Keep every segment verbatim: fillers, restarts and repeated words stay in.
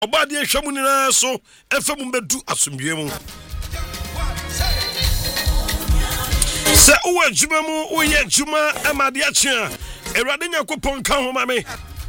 Obadi ehwemu nina so efemu bedu asomdwe mu. Se uwe adwuma mu uye adwuma amade achia Ewurade Nyankopɔn ka ho ma me.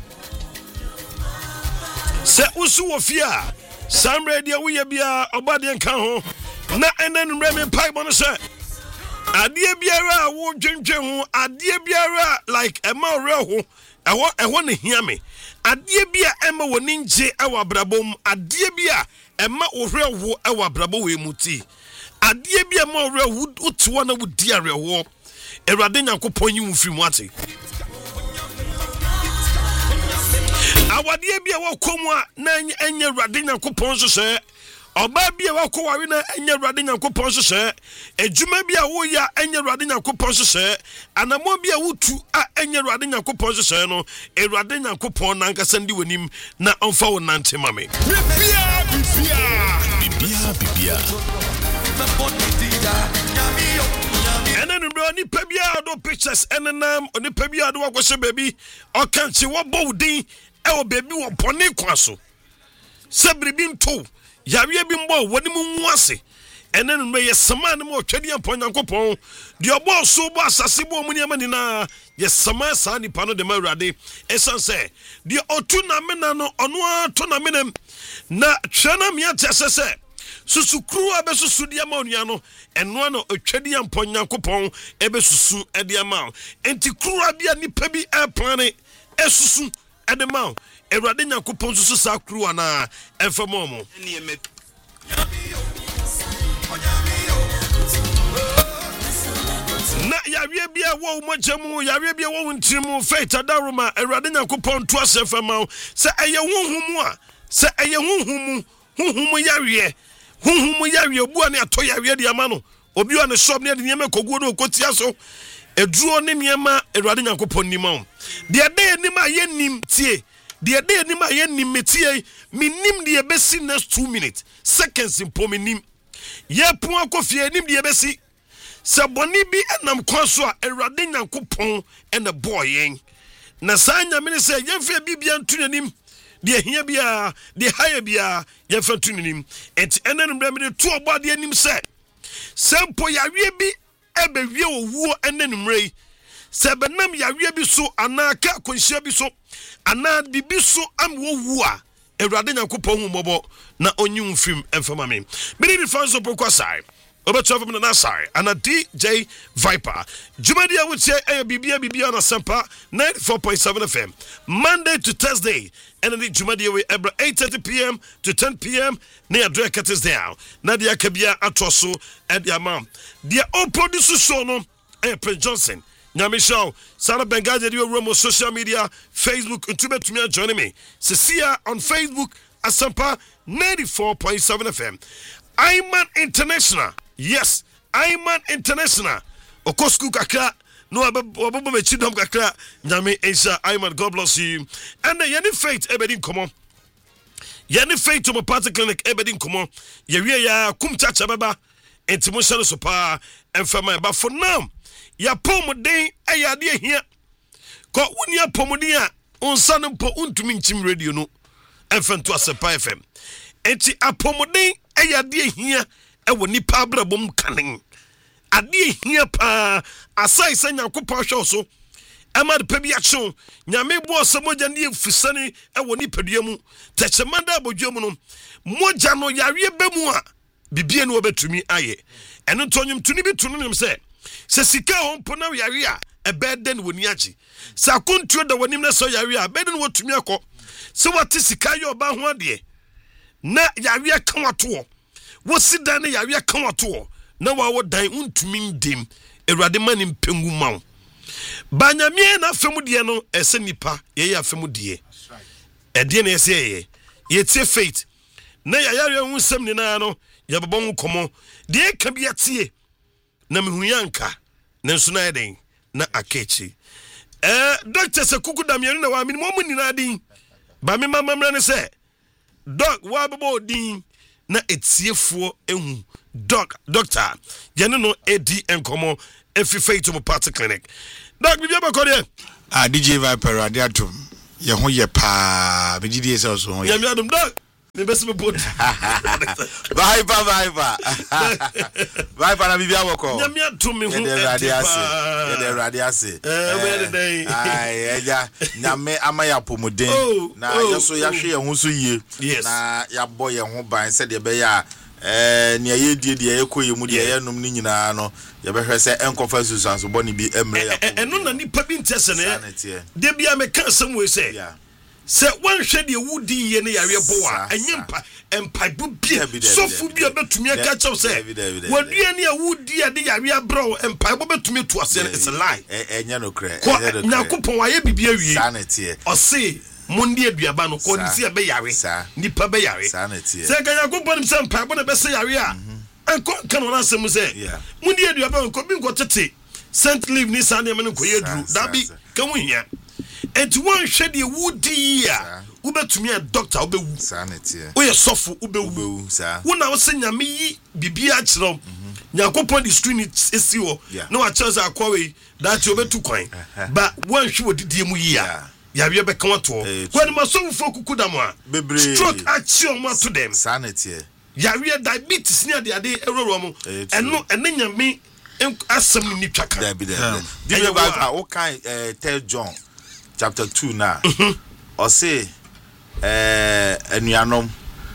Se usu wo fia samre dia uye bia obadi nka ho na enen mre me pai bono se adie biara wo dwendwe ho adie biara like ema ore ho eho eho ne hia me adie bia ema woni nje ewa brabom adie bia ema ore ho ewa brabo we muti adie bia ema ore ho utiwo na wudi are ho Ewurade Nyankopɔn yi wo firi mu ate awadie bia wo komwa na enye Ewurade Nyankopɔn so se Oba bia wa ko ware na enye Ewurade Nyankopɔn so se adwuma bia wo ya enye Ewurade Nyankopɔn so se anamo bia wutu a enye Ewurade Nyankopɔn so se no Ewurade Nyankopɔn na nkasa ndi wanim na onfa wo nante mame bibia bibia bibia ene nbro ni pebia do pictures enenam oni pebia do wakose baby o kanche wo bowdin e o baby wo bone kwaso sebribi nto yawe bi mbo woni mu nwase ene no ye sama ne mo twede ampon Nyankopɔn de obo so bo asase bo mu ne amani na ye sama sa ni pano de Ewurade esan se de otu na mena no ono ato na menem na twena me atese susu kru abesusu de ama onua no eno na otwede ampon Nyankopɔn ebesusu e de ama enti kru abia nipa bi airplane esusu e de ma Ewurade Nyankopɔn susu sa kru ana enfamo mo na yawe bia wo mojamu yawe bia wo ntimu faith adaruma Ewurade Nyankopɔn to asefama se eye honhum a se eye honhum honhum yawe honhum yawe obu ani ato yawe de ama no obi wa ne shop ne de nyema koguo no kotia so eduro ne nyema Ewurade Nyankopɔn nima de de nima ye nim tie de de nima ye nim metie minim de besi next two minutes seconds impo minim ye pon akofie nim de besi se boni bi enam kwaso a Ewurade Nyankopɔn ene boyen na sanya me se yemfe bibia ntunanim de hia bia de haye bia yemfe ntunanim enti enenum de me de to obade anim se sempo yawe bi ebewie owuo enenum rei se benam yawe bi so anaka konhia bi so ana bibi so am wowu a Ewurade Nyankopɔn hu mobo na onyum film emfama me me di fanso pokosai Obeto from the Nasai and a D J Viper. Jumadia would say a Bibia Bibia on a Sampa ninety-four point seven F M. Monday to Thursday. And the Jumadia we every eight thirty p.m. to ten p.m. near Drake is down. Nadia Kabia Atoso at the mom. The old producer Sono and Prince Johnson. Nyamisho, Sarah Bengazi, your room on social media, Facebook, and Tube to me joining me. Cecilia on Facebook at Sampa ninety-four point seven F M. Iman International. Yes, Iman International. Okosku kakra no abobo me chidom kakra nyame Aisha Iman, God bless you. And the yani faith ebedin komo. Yani faith to my party clinic ebedin komo. Ye wie ya kum chacha baba intimotion so pa emfama but for now ya pomodin ayade hia. Ko woni apomodin a onsa no po untumi nchim radio no emfanto Asepa F M. Enti apomodin ayade hia ewo nipa abrabom kanen ade hia pa asai sa Nyankopɔn hwe so ema de pabi acho nyame bo osamoja ne efusane ewo nipadua mu techemanda abodwam no moja no yawe bemu a bibie no obetumi aye eno tonyum tuni bi tunu nim se se sika hompo na yawe a ebeden woni agi sa kontuo da wonim na so yawe a beden wotumi akọ se wate sika ye oba ho ade na yawe kan wato wo sida ne yawe kan wato na wa wo dan untumi ndim Ewurade mani mpengu mawo banyamie na afemu de no ese nipa ye ye afemu de e de na ese ye ye tie faith na ya yawe hu sem ni na no ya bobon komo de ka bia tie na mehu yanka na nso na eden na akechi eh Doctor Sekuku Damienu na wa minimo mu ni na din ba me mamamra ne se doc wa bobo din na etiefo ehu doc doctor yene no edi enkomo efi faith to party clinic doc bibia bakode ah D J Viper radiatum ye ho ye pa be gidi ese so ho ye ya mi adum doc me best me put bye bye bye bye bye bye na bibia woko nyame to me hu e de radiase e de radiase eh we dey ai eja nyame amaya pomuden na yeso ya hwe ye hu so yie na ya boye ho ban se de be ya eh ne ye die die ye koye mu de ye num ni nyina no ye be hwe se enkofa susanso boni bi emre ya eno na nipa bi ntese ne de bia me ka asem we se se wan hwe de wudi ye ne yare boa anyimpa empaibu bi sofu bi obetumi aka chew se wadua ne wudi ade yare abro empaibu betumi to ase it's a lie enya no kre nyakopon waye bibia wie sanete o se mundi aduaba no ko nsi be yare nipa be yare sanete se ka yakopon se empaibu ne be se yare a enko kan wona asem se mundi aduaba ko bi nko tete Saint Leave ni sane me nko yedru da bi kan wo hia enti won hwe de wudi a ubetumi a doctor ubewu sanete wo ye sofo ubewu wo na wo se nyame yi bibia kire nyakopon di screen esi wo na wa chance akwawe that you betu kwan but won hwe wodidie mu yi a ya wie be kan wato kwani masofo kukudam a stroke action ma to them sanete ya wie diabetes ni ade ade eroro mu eno ene nyame asem ni twaka da bi da di be ba o kan tell John chapter two na o say eh anuanom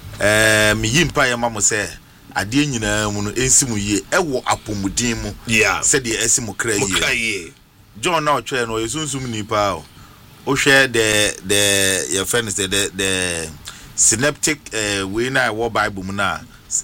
eh me yimpa ye mamo say ade nyina mu no ensimu yie ewo apomudin mu se de esimu kra yie John na o twa no yesunsum ni pa o o hwe the the your friend say the the synoptic uh, we na wo Bible mu na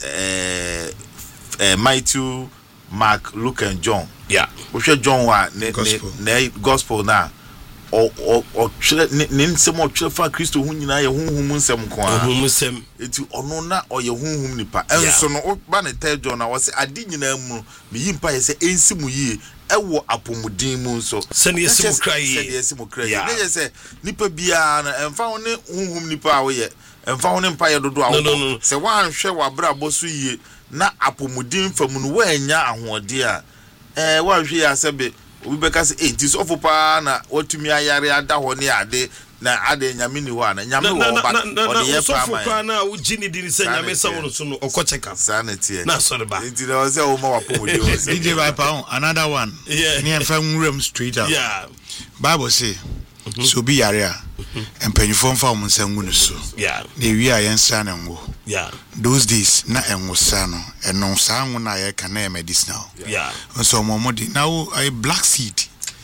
eh uh, Matthew, Mark, Luke and John. Yeah. O hwe John wa ne ne gospel na o o o chire ne nsem o chire fa Kristo hu nyina ye hunhum nsem ko a hunhum nsem enti ono na o ye hunhum nipa enso no o ba ne tell John na wo se ade nyina mu me yimpa ye se ensimu yie ewo apomudin mu nso se ne yesimu krai se ne yesimu krai ne ye se nipa bia na emfa wo ne hunhum nipa a wo ye emfa wo ne mpa ye dodo a wo se wan hwe wa bra bosu yie na apomudin famu no wa anya ahode a eh wa hwe ya sebe obi beka se eh ti sofo pa na watumi ayare ada ho ne ade na ade nyame ni ho na nyame wo ba o de ye pa ma sofo na wo gini di se nyame sa wo so no okọ check up sanity na so ba enti na o se o ma wa pomudin o se D J Viper on another one ni enfa nwuram straight out yeah Bible say so bi yare a empanyifo mfa wo nsa ngu no so yeah na wi a yensa na ngo yeah those days na enwosa no eno sa ngu na ye ka na medicinal yeah so mo modi now a black seed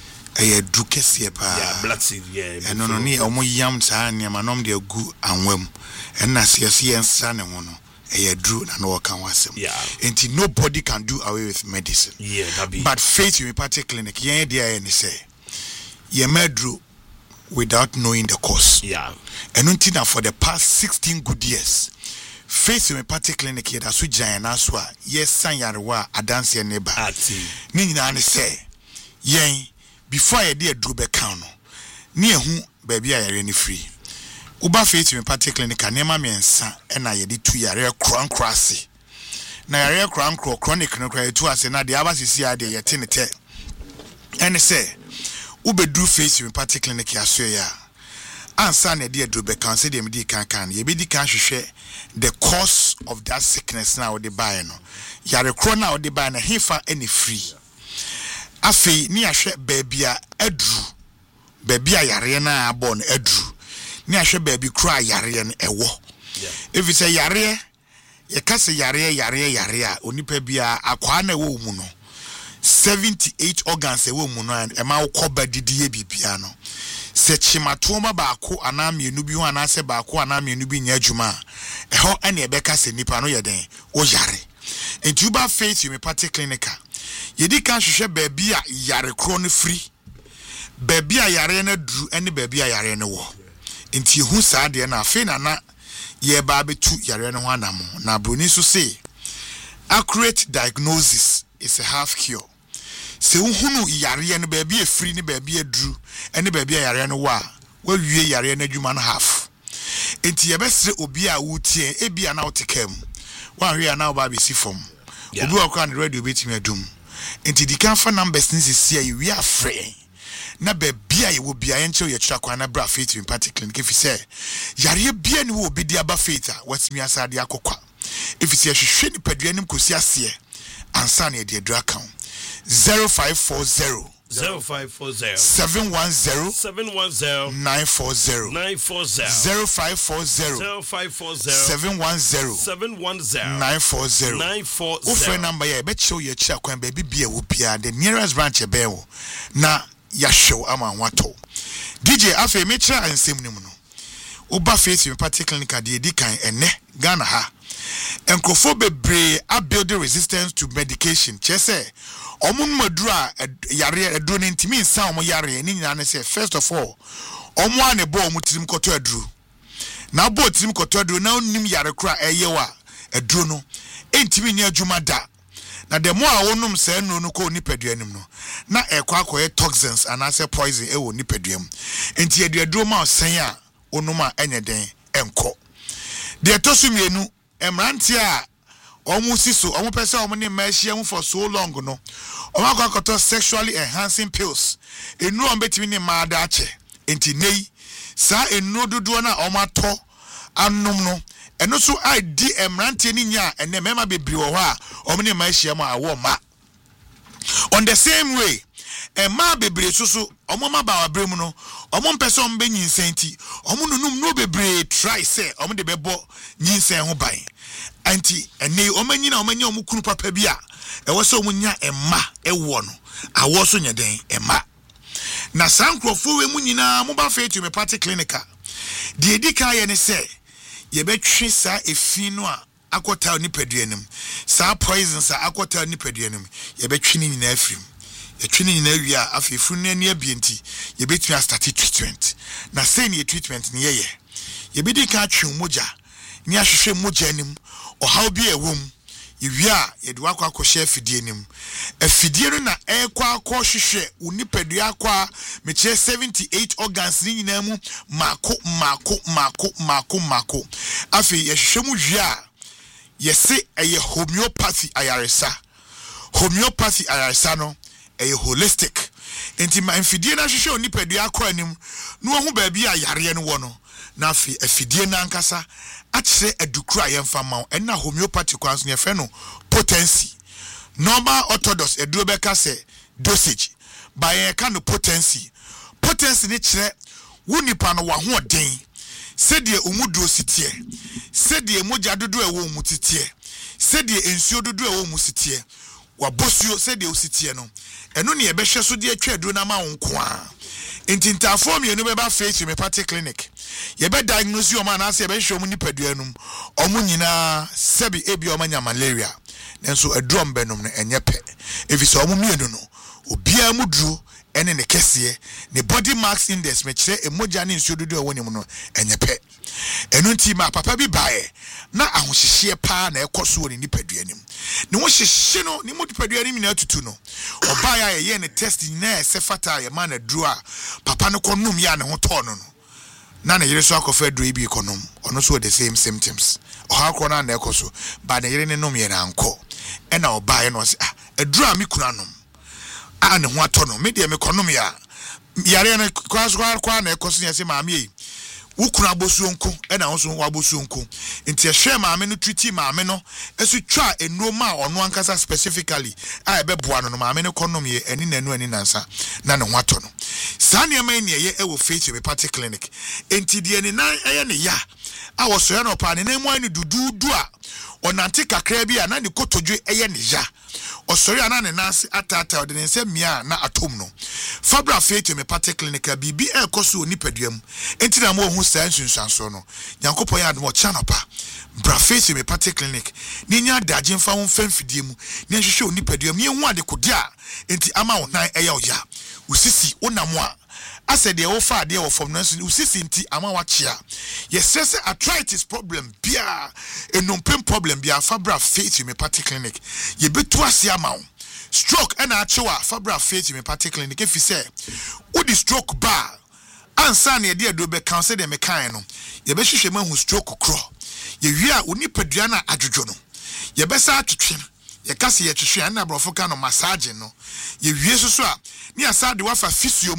a dukese pa yeah black seed yeah eno no ni omo yam sa ne manom de agu anwam enna se se yensa ne ngo no e dru na no kan wasem enti nobody can do away with medicine yeah that be but faith in party clinic yen dia yen say ye medru without knowing the cause. Yeah. And until for the past sixteen good years, face in party clinic here that switch giant aswa, yes, san yarwa, a dance your neighbor. Nina say, yen, before I did do becano, near whom baby I any free. Uba face in party clinic, and nema me and son, and I did two yare crown crossy. Na yare crown crow chronic no cry to us, and the others is here, they attend it. And say, ube do face in party clinic ya so ya ansa na dey do be kan say dem di kan kan ye be di kan hwehwe the cause of that sickness na we dey buy no yare kro na we dey buy na hefa any free afi ni ahwe baby a adru baby a yare na abo no adru ni ahwe baby kro a yare no ewo if you say yare ye ka say yare yare yare a onipa bia akwa na ewo mu no seventy-eight organs ewo mu no e ma wo ba didie bibia no se chimatoma ba ko anamienu bi ho anase ba ko anamienu bi nya adwuma e ho ene ebeka se nipa no ye den o yare entuba faith homeopathic clinic yedi kan hwehwe ba bia yare kro no free ba bia yare na duru ene ba bia yare no wo enti hu saa de na afi na na ye ba betu yare no ho anam na broni so say accurate diagnosis is a half cure. Se uhunu yare no ba bia free ni ba bia duru ene ba bia yare no wa wa wie yare no adwuma no half enti ye besre obi a wutie e bia na otekam wa hwe na oba be si fom obi wa kwa na radio betimi adum enti di kan fa numbers ni sisi ya we are free na be bia ye wo bia enche ye twa kwa na bra faith empathic clinic if say yare bia ni wo bi dia ba faith a watimi asade akokwa if say hwehwe ni padua nim kosi ase ansa na de dra account zero five four zero zero five four zero seven one zero seven one zero nine four zero nine four zero zero five four zero zero five four zero seven one zero seven one zero nine four zero nine four zero. Phone number ye be show ye chia kwan baby bia wo bia the nearest branch e be wo na ya show ama wato D J afa me kira ansem nim no oba face empathic clinic de di kan ene Ghana ha enkrofo bebre a build resistance to medication chese omun madura yare aduro ne ntimi nsan omo yare ni nyina ne say first of all omo ane bo omo tirim koto aduro na bo tirim koto aduro na onim yare kura eyewa aduro no entimi ni adwuma da na the more wonum say no no ko nipadua nim no na ekwa akoye toxins and as poison e wo nipadua mu enti aduro ma osan a onuma enye den enko de tosumienu emranti a omu siso omu pese omu ni mehia mu for so long no omu akokoto sexually enhancing pills enu on betimi ni maada ache enti nei sa enu dodo na omu ato anum no eno so I di emranti ni nya ene mema bebri wo ho a omu ni mehia mu awo ma on the same way ema bebri susu omu ma ba wabrem no omu pese omu be nyinsen ti omu nunum no bebri try say omu de bebo nyinsen ho ban anti ene omanyina omanya omukunu papa bia e wo se omunya emma ewo no awo so nyeden emma na sankrofo we mu nyina mo ba faith me party clinica de edika ye ne se ye betwe sa efi no a akota nipaduanim sa poison sa akota nipaduanim ye betwe ni nyina afrim ye twe ni nyina wi a afefu no ani abienti ye betwe start treatment na say ni treatment ni ye ye ye bedika atwe moja ni ahwehwe moja nim o how be a womb iwia ye de wakwa akɔhye afidie nim afidie no na ekwa akɔhwehwe unipadua akwa meche seventy-eight organs ni nyina mu mako mako mako mako mako afi ye hwehwe mu wia ye se eye homeopathy ayaresa homeopathy ayaresa no eye holistic enti ma afidie na hwehwe unipadua akwa nim no ho ba bi ayare no wo no na afi afidie na nkasa achire adukura yemfa ma ena homeopathy kwanso ne fe no potency normal orthodox eduro beka se dosage by e ka no potency potency ne kire wunipa no wa ho den sedie umudu ositie sedie moja dodo ewo umutitie sedie ensuo dodo ewo musitie wa bosuo sedie ositie no eno ne ebehwe so de atwa aduro na ma wonko a intinta form ye no beba faith me party clinic ye be diagnose o man ase ye be hwe mu nipadua num omu nyina sebi ebi o manya malaria nenso adrom benum no enye pe efise omu mienu no obia mu duro ene ne kese ne body mass index me kire emoja ne nsuo dodo ewo nim no enye pe enu nti ma papa bi bae na ahohyehye pa na ekoso ni nipadua nim ne wo hyehye no ni nipadua nim na tutu no oba ya ye ne test na se fata ye man aduro a papa no konum ya ne ho to no no na na yire so akofa aduro ibi konum ono so the same symptoms o ha ko na na ekoso ba na yire ne nom ye na anko e na oba ye no se ah aduro a mi kuna nom a ne ho ato no me de me konum ya yare na kwa kwa kwa na ekoso ya se maame yi ukuna bosuonko e na wonso wa bosuonko nti e hwe maame no treati maame no esu twa enoma ono ankasa specifically a ebeboa no maame no konom ye ani nanu ani nansa na ne ho ato no sane ma ni ye e wo faith me party clinic enti de ni nan eye ne ya a wo so ya no pa ne nan mu ani dududu a onante kakra bi a na ne kotodwe eye ne ya osori ana ne nansi atata de ne nsem mia na atom no fabra faith me party clinic bibi e koso onipaduam enti na mo hu san sunsanso no yankopon ya admo chanopa bra faith me party clinic ni nya daje mfa wo mfamfidie mu ni hwehwe onipaduam ye hu ade kodia enti ama wo nan eya oya usisi onamo a ase de wo fa de wo fom no usisi nti ama wa chia ye stress arthritis problem bia enompem problem bia fabra faith me party clinic ye betu ase ama wo stroke and achewa fabra faith me party clinic if you say wo di stroke bar ansa na de do be counsel dem kan no ye be hwehwe ma hu stroke kro ye wi a oni padua na adwodwo no ye be sa atwetwe ye kase ye twehwe na brofo ka no massage no ye wie so so a ni asa de wafa physio mu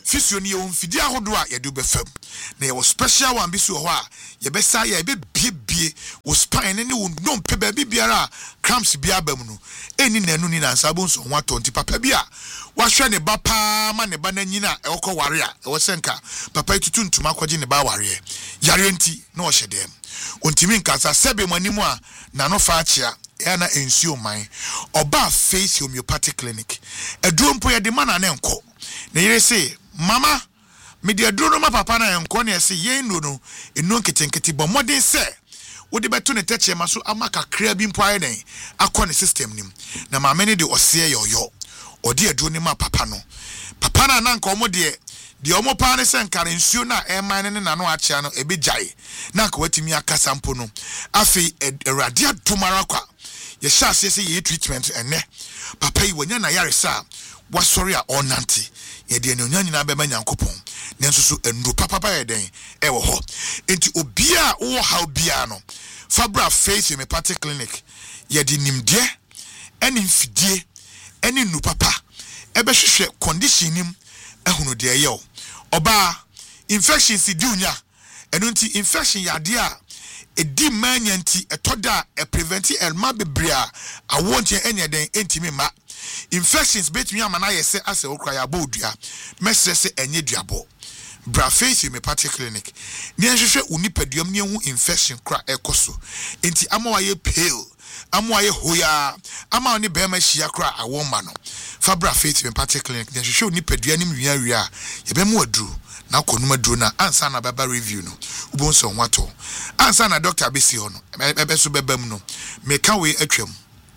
physio ni ye mfidi ahodo a ye do be fam na ye special one bi so ho a ye be sa ye be bie bie wo spine ne wo no pe ba bi biara cramps bi abam no eni nanu ni na nsabo nso ho atonti papa bi a wahwe ne ba pa ma ne ba na nyina e wokọ ware a e wo senka papa itutu ntuma akọje ne ba ware yare nti na o hyedem ontimi nkasa sebe manimu a na no fa achia yana ensio man oba face homeopathic clinic eduro mpo ye de mana na enko na yire say mama me de eduro no ma papa na enko na yese ye no no enu nketenkete bo modern say wo de beto ne teche ma so amaka kra bi mpo aye den akọ ne system nim na mama ne de ose yoyo odi eduro ni ma papa no papa na na nko mo de de omo pa ne senka nsuo na e man ne na no achia no e be jai na ka watimi akasa mpo no afi erade adomara kwa ye sha se se ye treatment ene papa yi wonya na yare sa wasori a onanti ye de ne onya nyina be ma nyankopon nenso so endu papa pa ye den e wo ho enti obia wo ha obia no fabra face homeopathic clinic ye de nimde eni mfidie eni nu papa e be hwehwe condition nim ehunu de ye oba infection si di unya enu nti infection yade a edi manyanti etoda e prevent elma bebria awonche enye den entimi ma infections betumi amana yese ase okra ya bodua mesese enye duabo bra face homeopathic clinic ni ehwehwe unipaduam ni ehu infection kra ekoso enti amawaye pale amawaye hoya ama oni bema hia kra awoma no fabra face homeopathic clinic ni ehwehwe unipadua ni nwia wia ye be mu aduru na konuma duro na ansa na baba review no ubonso nwato ansa na doctor besi ho no ebe so bebam no meka we atwam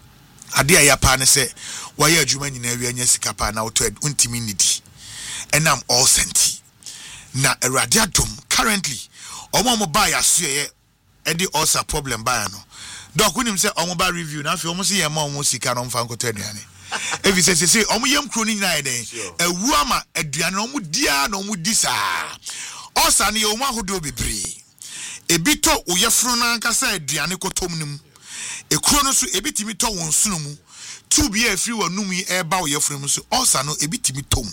ade aya pa ne se waye adwuma nyina wi anya sika pa na auto untimi nidi enam all senti na erade adom currently omo mo ba ya so ye edi also problem ba no doc unim se omo ba review na afi omo se ye ma omo sika no mfa nkoto aduane evi se se se omo yem kro ni nyina eden ewu ama aduane omo dia na omo di saa osa ne ye omo ahodo bebre ebito oyefro na nkasa aduane kotom nim ekro no so ebitimi to won sunu mu tu bi afiri wanum yi eba oyefro mu so osa no ebitimi tom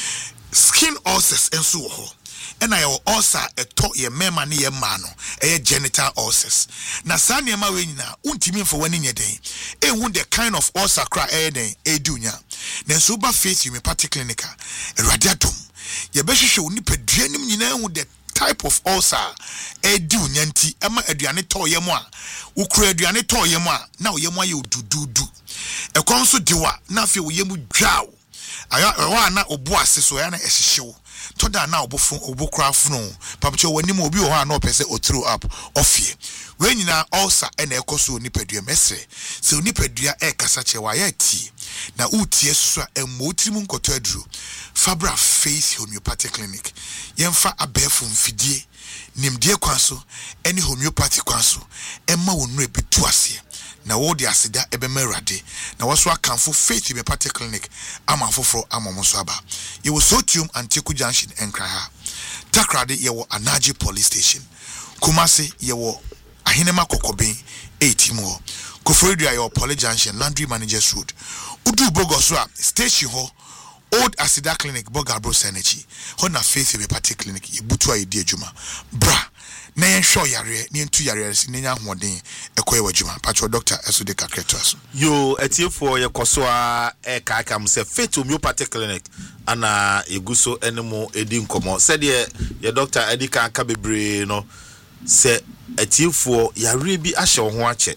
skin ulcers enso wo ho ena ye ulcer eto ye mema ne ye ma no eye genital ulcers na sa ne ma we nyina untimi mfo wani nyeden ehun the kind of ulcer cra eye den edunya na so ba face homeopathic clinic erade adom ye be hwehwe onipadua nim nyina ehun the type of ulcer edunya nti ema aduane to ye mu a ukura aduane to ye mu a na ye mu aye odududu ekon so diwa na afi wo ye mu dwaw aya wa na obu ase so ya na ehihyew toda na obofo obokra funu papacho wanim obi o ha na opese o throw up ofie we nyina ulcer ena ekoso nipadua mesre se nipadua e kasa che wa ya ti na utie so a emotimu nkoto aduru fabra face homeopathic clinic yemfa abefo mfidie nimdie kwaso eni homeopathy kwaso emma wonu ebetu ase na wo de asida ebemerade na wo so akanfo faith homeopathic clinic ama foforo amomoso aba ye wo Sotium Antiku Junction enkraha Takrade ye wo Anaji police station Kumasi ye wo Ahinema Kokoben eighteen mo Koforidua ye wo Poly Junction Landry Managers Road Udu Bogoso a station ho Old Asida Clinic Bogabro Senechi ho na faith homeopathic clinic ye butu a ye di adwuma bra na yen show yare ni ntu yare si nenya hoden ekoye wadwuma patro doctor esude kakreto aso yo etiefo ye koso a e kaka m se faith homeopathic clinic ana eguso enemo edi nkomo se de ye doctor edi kaka bebre no se etiefo yare bi ahye wo ho ache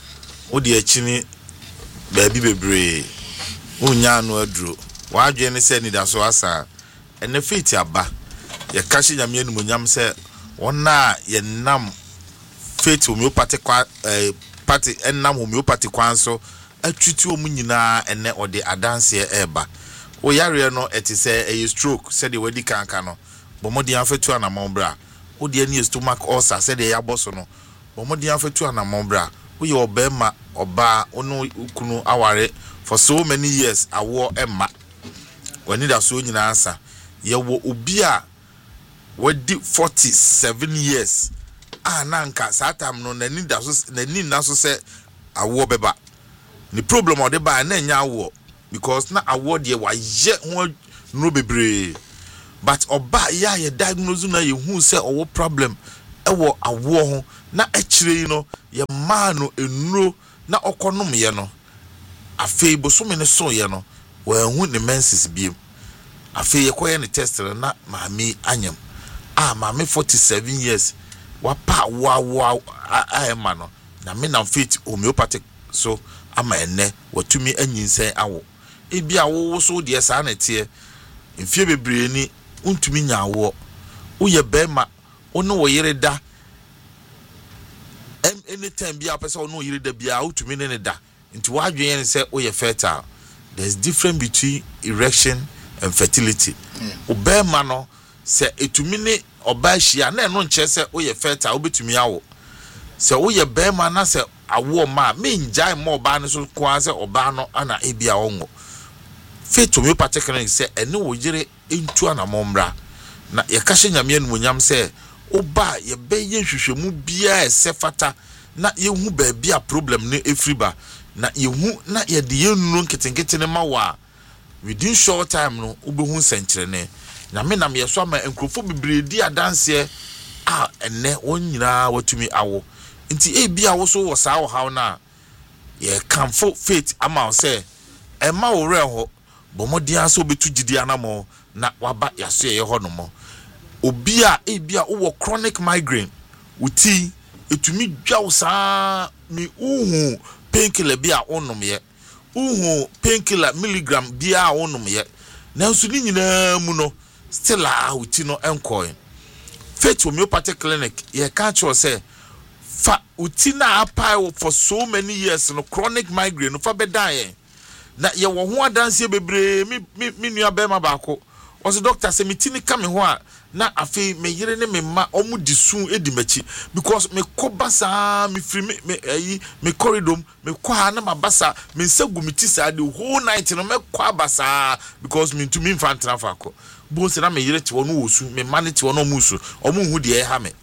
wo de akini ba bi bebre unya no aduro wadwe ne se ni da so asa ene faith aba ye kashi nyame enum nyam se Ona ye nam faith homeopathic eh, party enam homeopathic kwanso atwiti omu nyina ene ode adanse eba wo yare no etise e stroke said the wedi kanka no bomodi afetu anamon bra wo de ani stomach ulcer said the yaboso no bomodi afetu anamon bra wo ye obema oba onu kunu aware for so many years awo emma wani da so nyina ansa ye wo obi a wadi forty-seven years ah nanka satam no nani da so nani na so se awo beba ni problem o de ba na nya awo because na awo de wa ye ho no bebre but oba ya ye diagnose na ye hu say owo problem ewo awo ho na ekire yi no ye ma no enuro na okonom ye no afei bosome ne so ye no wa hu ne menses biem afei ye koye ne test na maami anyam ah maami forty-seven years wa pa wa wa a ema no na me na faith homeopathic so ama enne watumi anyinsen awo ebi awo so de sa na tie mfie bebre ni untumi nyawo uye bema ono wo yire da anytime bia pesa ono yire da bia utumi ne ne da nti wadwen ne say uye fertile. There's difference between erection and fertility. Obema no se etumi ne oba hia na eno nche se uye fertile obetumi awo se uye bema na se awo ma me njai mo oba ne so kwa se oba no ana ebia onwo faith homeopathic clinic se ene wo yire entu anamomra na yakashe nyame no nyam se oba ye beye hwehwemu bia esefata na yehu ba bia problem ne efriba na yehu na ye de yennu nketenkete ne mawa within short time no obehu senkyere ne na me nam yeso ama enkrofo bibredi adanse a ene wonyina watumi awo nti e bia wo so wo saa wo haw na ye kamfo faith ama se ema wo reho bomodia so betu gidi anamo na waba yaso ye ho no mo obi a e bia wo chronic migraine uti etumi dwa wo saa mi uhu painkiller bia onom ye uhu painkiller milligram bia onom ye na nso ni nyina mu no still a uti no enkoy faith homeopathic clinic ye ka cho say fa uti na apai for so many years no chronic migraine no fa bedan na ye wo ho adanse bebre mi mi nua bema baako o se doctor se mitini ka me ho a na afi me yire ne me ma omu disun edi machi because me kobasa me free me ayi me corridor me kwa na mabasa me nsegu mitisa the whole night no me kwa basa because me to me infantry afako bo se na me yire te wono wosu me manage wono musu omu hu de e ha me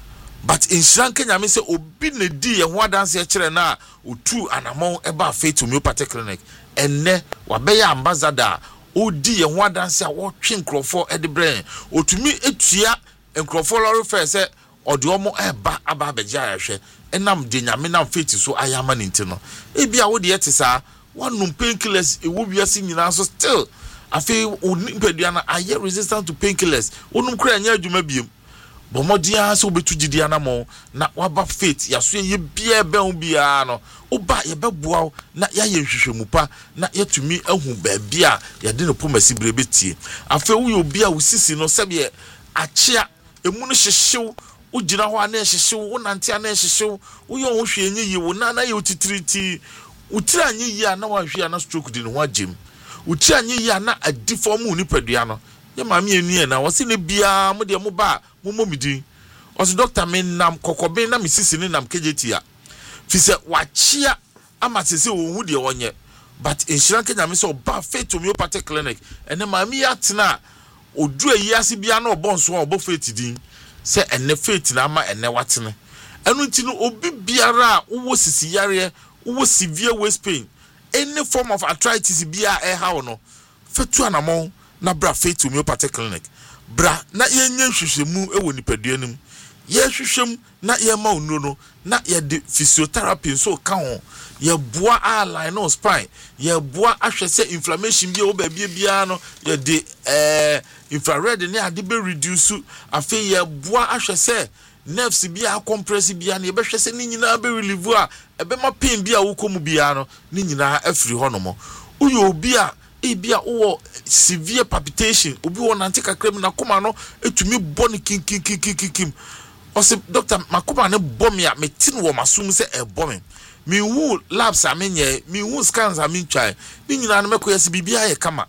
but in Sri Lanka nyame se obi ne di ye ho adanse kire na otu anamon eba faith homeopathic clinic enne wabeya ambassador odi ye ho adanse a wo twe nkrofo e de brain otumi etua nkrofo lori fe se ode omo eba aba abeja ahwe enam de nyame nam faith so ayama ninti no e bia wo de yete sa wanum painkillers e wo biase nyina so still afi onipedua na aye resistant to painkillers onum kra anya adwuma biem bomodia so betu gidi anamo na waba faith yaso ye bia be hu bia no oba ye beboa na ya ye hwehwemu pa na yetumi ahu ba bia ye de no pomasi brebetie afa wo ye obi a wusisi no sebe achia emu no hyehyew ugina ho ana hyehyew wo nante ana hyehyew wo ye ho hwe enyi yi wo na na ye utitiriti utira anyi yi na wa hwe ana stroke di no ho agem utira anyi yi na adifom hu nipadua no ye maami enu na wo se ne bia mo de mo ba mo momidi osi doctor me nam kokobe na misisi ni nam kejetia fi se wachia ama sese wo hu de wonye but insurance Kenya me so ba faith homeopathic clinic ene maami atena odu ayiase bia na obonso obo faith din se ene faith na ama ene watene enu nti no obi biara wo sisi yare wo severe waist pain any form of arthritis bia e ha no fetu anamon na bra faith homeopathic clinic bra na yenye hwehwemu ewo nipadua nim ye hwehwem na ye ma onuro no na ye de physiotherapy so ka ho ye boa align no spine ye boa ahwese inflammation bi o ba bia bia no ye de eh infrared ne ade be reduce afi ye boa ahwese nerves bia compress bia na ye be hwese ni nyina be relieve a ebe ma pain bia wo komu bia no ni nyina afiri honomo uyo obi a ebia wo severe palpitation obi wo nante kakrem na koma no etumi boni kin kin kin kin kin o se doctor makoma ne bomi a metin wo masum se e bomi mi hu labs amenye mi hu scans amin try ni nyina no mekoya se bibia ye kama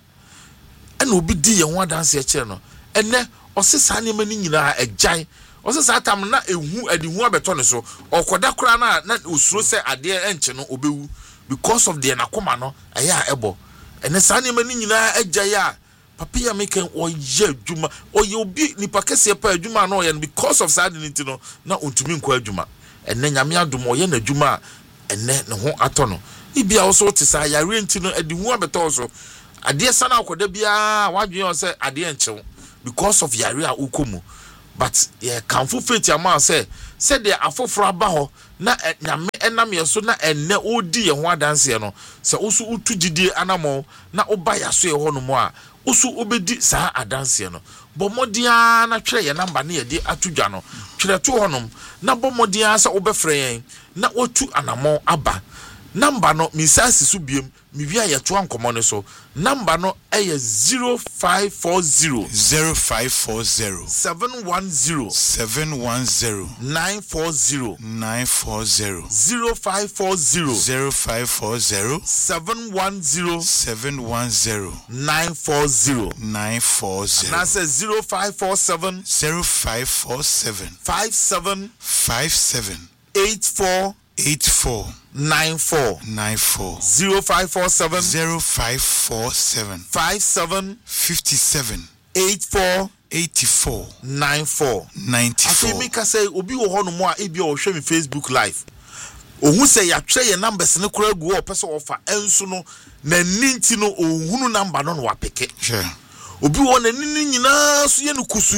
ena obi di ye ho adanse e kire no ene o se sa ne mani nyina agyan o se sa tam na ehu adi hu abeto ne so okoda kura na na osuro se ade enche no obewu because of the nakoma no eya ebo ene sa ne mani nyina agya papia meken oye adwuma oye obi nipa kese pa adwuma na oye because of sadinity no na ontumi nkwa adwuma ene nyame adom oye na adwuma ene ne ho ato no ibia wo so te sa yare nti no adi hu abeto so ade sana akoda bia wadwen o se ade enchew because of yare a ukomu but ye kanfo faith ama say said the afoforo aba ho na nyame enam ye so na enne odi ye ho adanse no se usu utu gidie anamo na oba yaso ye ho no mo a usu obedi saa adanse no bomodia na twere ye number na ye di atudwa no twere to honom na bomodia sa obefre yen na otu anamo aba number no misasi su biem mi wia ye to ankomo ne so number no eye zero five four zero zero five four zero seven one zero seven one zero nine four zero nine four zero zero five four zero zero five four zero seven one zero seven one zero nine four zero nine four zero. That's a zero five four seven zero five four seven five seven five seven eight four eight four nine four nine four zero five four seven zero five four seven five seven fifty seven eight four eighty four nine four ninety four. I think me say obi wo ho no mo a e bi o hwe me Facebook live. Ohun say ya twa ye numbers ne kura gu o pese ofa enso no na ninti no ohunu number no no wa peke. Sure. Obi wo na nini nyina so ye no kusu.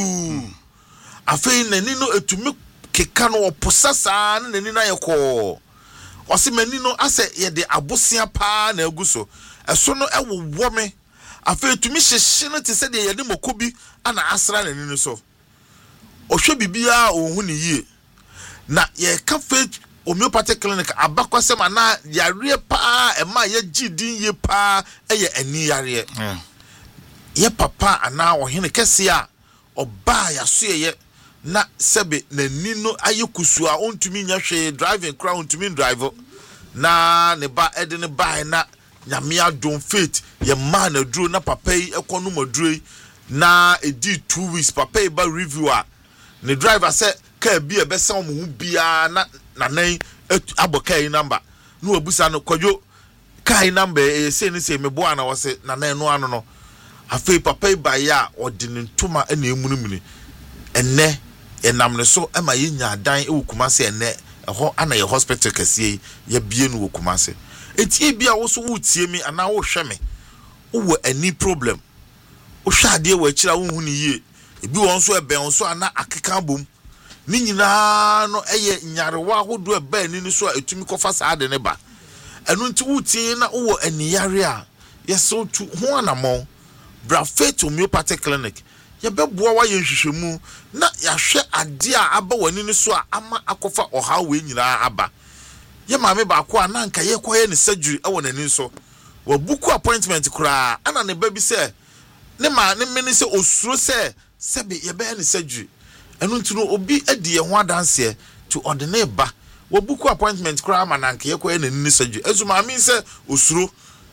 Afei na nini no etumi keka no oposasa na nini na ye ko. Osi mani no ase ye de abosia pa na aguso. Eso no ewo me. Afei etumi hyehye no te se de ye de mokobi ana asra na nini so. Ohwe bibia ohun ni yie. Na ye ka faith homeopathic clinic abakwasem ana yare pa e ma ye gidin ye pa eye ani yare. Yeah. Ye papa ana ohene kese a oba ya so ye na sebe na nino ayekusu a ontumi nya hwe driving crowd ontumi drive na ne ba ede ne ba na nyame adon faith ye ma na duro na papa yi ekono maduro na edi two weeks papa yi ba review a ne driver say ka bi e be se omo hu bia na na nan abokai number no obusa no kwadwo kai number e se ne se mebo ana wo se na nan no ano no afei papa yi ba ya odine ntoma na emunumuni enne enam ne so ema ye nya dan e wokumase enne eho ana ye hospital kase ye bie no wokumase enti bia wo so wutie mi ana wo hwe me wo ani problem wo hwa ade wo akira wo hu ni yie ebi won so ebe won so ana akeka bom ni nyina no eye nyarewa hodo ebe ni ni so etumi kofa saa de ne ba enu nti wutie na wo ani yare a ye so tu ho anamo bra faith homeopathic clinic ye beboa wa ye nhwehwemu na ya hwe ade a aba wani ni so a ama akofa oha we nyina aba ye maame ba ko ana nka ye koye ne surgery e wona ni so wa buku appointment kura ana ne ba bi se ne ma ne me ne se osuro se sebe ye be ne surgery enu ntino obi adi ye ho adanse to ordinary ba wa buku appointment kura ama na nka ye koye ne ni surgery ezu maame se osuro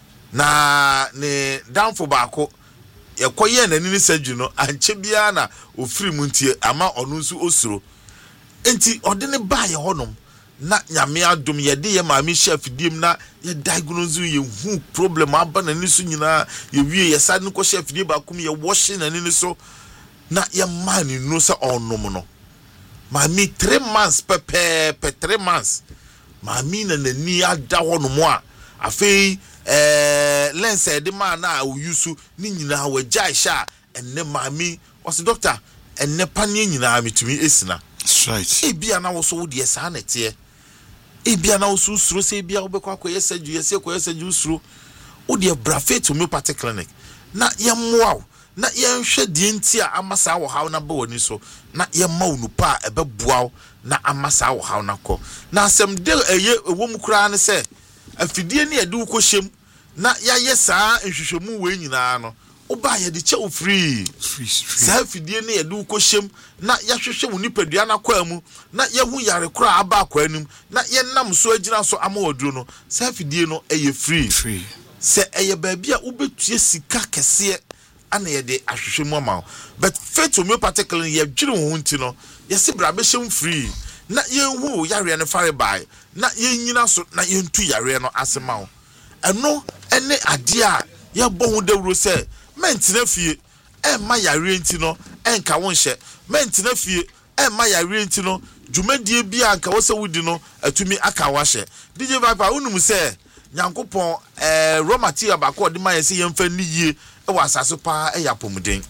na ne down for baako yekoye na nini surgery no anche bia na ofiri mu ntie ama onu nso osuro enti ode ne ba ye honom na nyame adom ye de ye maami chef diem na ye diagnose ye hu problem aba na niso nyina ye wie ye sad ne ko chef die ba kum ye wash na nini so na ye man no se onom no maami three months pepe pe three months maami na nani ada honom a afei eh lens e de man na o yusu ni nyina wa jai sha enne maami o se doctor enne panie nyina mitumi esina. That's right. E bia na wo so wo de sa na tie e bia na wo so suro se bia wo be kwa kwa yesa ju yesa kwa yesa ju suro wo de bra faith homeopathic clinic na ye moa na ye nhwe die nti a amasa wo hawo na ba woni so na ye ma wo nupa e be boa na amasa wo hawo na ko na asem de eye ewo mu kura ne se afidie ne ade wo ko hyem na ya yesa nhwehwemu we nyina no oba ye de che o free Free, free. sa afidie ne ade wo ko hyem na ya hwehwe wo nipadua na kwa mu na ye hu yare kura aba kwa anim na ye nam so agina so ama oduro no sa afidie no eye free Free. se eye ba bia wo betue sika kese ana ye de ahwehwemu ama but faith homeopathic ye dwere wo nti no ye se bra be hyem free na ye hu yare ne fare bai na ye nyina so na ye ntu yare no asema wo eno ene ade a ye bohu dawuro se mentina fie e ma yare nti no enka won hye mentina fie e ma yare nti no dwumadie bia anka wo se wudi no atumi aka wa hye D J Viper unum se nyankopon eh raw material ba ko de ma ye se yemfa ni yie e wa asase pa e yapomuden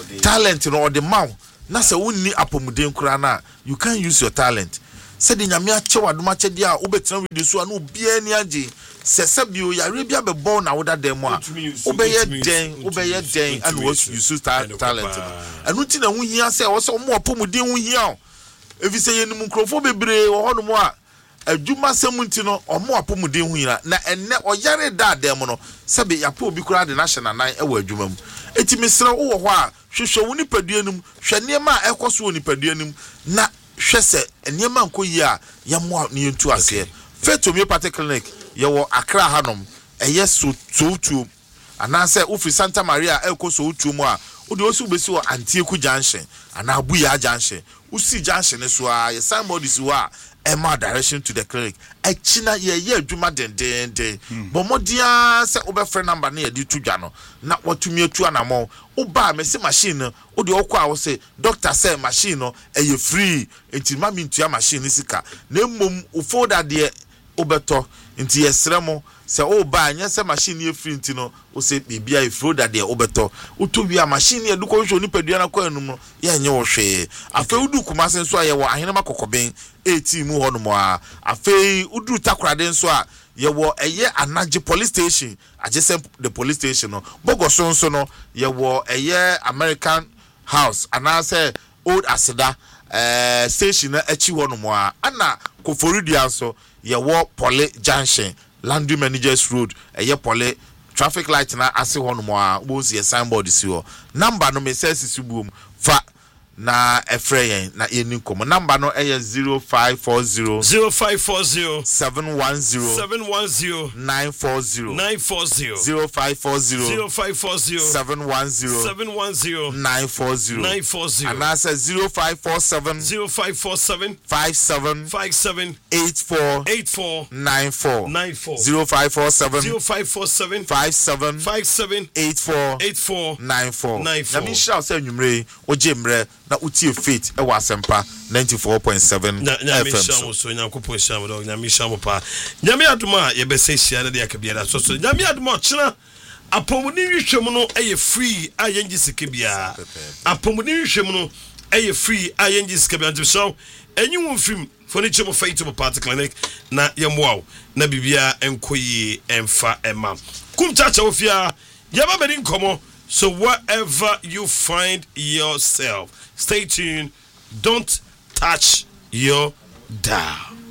talent no or the mouth na se wonni apomuden kura na you can use your talent said in Yamia Chewa Dumache dia ubetan with the so no bia ni age se sebio yare bia be born na woda dem a obeye den obeye den and what you use talent and uti na hu hia se wo se mo apomuden hu hia if you say yenum nkrofo bebre wo hono mo a adwuma semunti no omo apomuden hu hia na enne oyare da dem no sebe yapo obi kura de national nan e wa adwuma mu eti mesra wo ho a hwehwe wo nipaduanum hwe niema a ekoso wo nipaduanum na hwese niema nko yi a yamo ne yentu ase Faith Homeopathic Clinic yewo Accra hanom eye so tutu anase ofi Santa Maria ekoso utu mu a odi osi ubesi wo Antieku Junction ana Abuya Junction usi junction so a ye somebody so a ema direction to the clinic echina ye ye adwuma den den den bomodia se obefre number na ye di tudwa no na watumi atu anamo oba mesi machine odi okwa wo se doctor say machine no eye free enti mami ntua machine sika na mmom ufoda de obeto enti yesremo se oba anya se machine ye free enti no o se bibia e froda de obeto utobia machine ye duko hwo nipadua na kwa enum no ye nye wo hwe afa udu kuma se nso aye wo ahene makokoben eighteen mu hono mo a afa udu takrade nso a ye wo eye Anaje police station adjacent the police station no bogoso nso no ye wo eye American house ana se old Aseda eh station na achi hono mo a ana Koforidua nso ye wo Pole Junction Landry Managers Road eye Pole traffic light na ase hono mo a bo se signboard si ho number no me say sisubuom fa na efreyen na yeni komo number no eye zero five four zero zero five four zero seven one zero seven one zero nine four zero nine four zero zero five four zero zero five four zero seven one zero seven one zero nine four zero nine four zero and I said zero five four seven zero five four seven five seven five seven eight four eight four nine four nine four zero five four seven zero five four seven five seven five seven eight four eight four nine four nine four. Na mi shout say nwumre oje mre na utie Faith e wa Asempa ninety-four point seven F M so so nyankopon sham do nyame sham pa nyame adoma ye be se hia na de akabiara so so nyame adoma chena apomuni hwehwem no eye free ayengi sikebia apomuni hwehwem no eye free ayengi sikebia nti so enyiwo film furniture mo Faith Homeopathic Clinic na yemwoa na bibia enkoyi emfa ema kumchacha ofia yaba bedi nkomo. So wherever you find yourself, stay tuned. Don't touch your dial.